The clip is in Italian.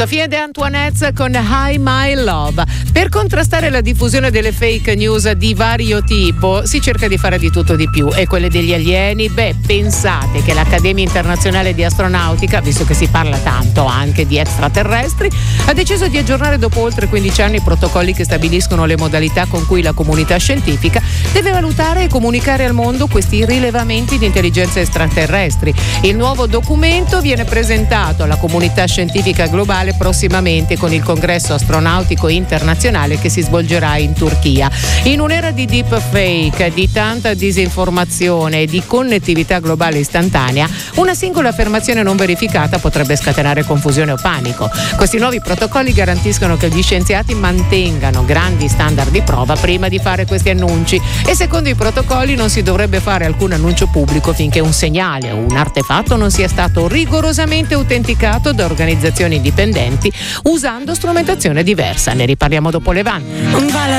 Sofia De Antoinette con Hi My Love. Per contrastare la diffusione delle fake news di vario tipo si cerca di fare di tutto di più, e quelle degli alieni, pensate che l'Accademia Internazionale di Astronautica, visto che si parla tanto anche di extraterrestri, ha deciso di aggiornare dopo oltre 15 anni i protocolli che stabiliscono le modalità con cui la comunità scientifica deve valutare e comunicare al mondo questi rilevamenti di intelligenze extraterrestri. Il nuovo documento viene presentato alla comunità scientifica globale prossimamente con il Congresso Astronautico Internazionale che si svolgerà in Turchia. In un'era di deepfake, di tanta disinformazione e di connettività globale istantanea, una singola affermazione non verificata potrebbe scatenare confusione o panico. Questi nuovi protocolli garantiscono che gli scienziati mantengano grandi standard di prova prima di fare questi annunci, e secondo i protocolli non si dovrebbe fare alcun annuncio pubblico finché un segnale o un artefatto non sia stato rigorosamente autenticato da organizzazioni indipendenti usando strumentazione diversa. Ne riparliamo dopo le van.